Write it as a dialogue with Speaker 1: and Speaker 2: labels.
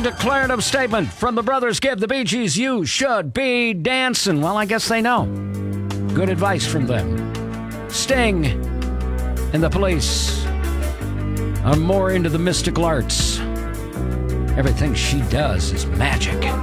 Speaker 1: Strong declarative statement from the Brothers Gibb, the Bee Gees. You should be dancing. Well, I guess they know. Good advice from them. Sting and the Police are more into the mystical arts. Everything she does is magic.